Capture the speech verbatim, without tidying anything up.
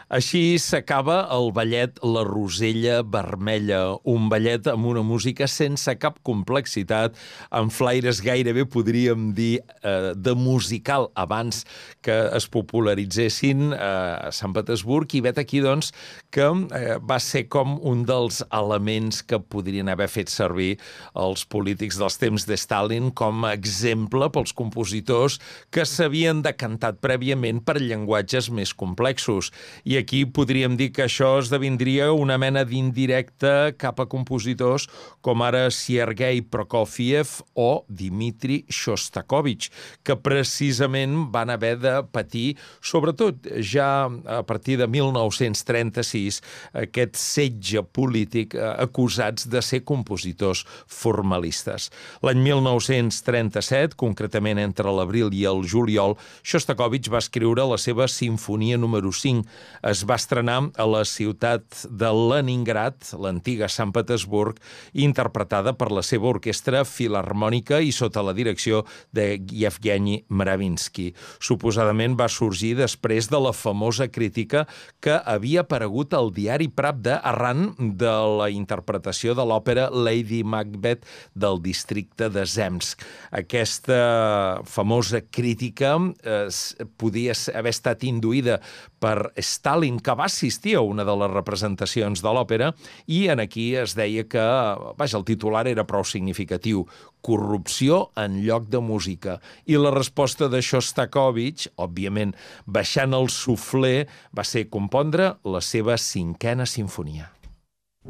Així s'acaba el ballet La Rosella Vermella, un ballet amb una música sense cap complexitat, amb flaires gairebé, podríem dir, eh, de musical abans que es popularitzessin eh, a Sant Petersburg, i vet aquí, doncs, que eh, va ser com un dels elements que podrien haver fet servir els polítics dels temps de Stalin com a exemple pels compositors que s'havien decantat prèviament per llenguatges més complexos. I aquí podríem dir que això esdevindria una mena d'indirecta cap a compositors com ara Sergei Prokofiev o Dmitri Shostakovich, que precisament van haver de patir, sobretot ja a partir de mil nou-cents trenta-sis, aquest setge polític, acusats de ser compositors formalistes. L'any mil nou-cents trenta-set, concretament entre l'abril i el juliol, Shostakovich va escriure la seva Simfonia número cinc. Es va estrenar a la ciutat de Leningrad, l'antiga Sant Petersburg, interpretada per la seva orquestra filharmònica i sota la direcció de Yevgeny Mravinsky. Suposadament va sorgir després de la famosa crítica que havia aparegut al diari Pravda arran de la interpretació de l'òpera Lady Macbeth del districte de Zemsk. Aquesta famosa crítica eh, podia haver estat induïda per Stalin, que va assistir a una de les representacions de l'òpera, i en aquí es deia que, vaja, el titular era prou significatiu: corrupció en lloc de música. I la resposta de Shostakovich, òbviament baixant el suflé, va ser compondre la seva cinquena simfonia.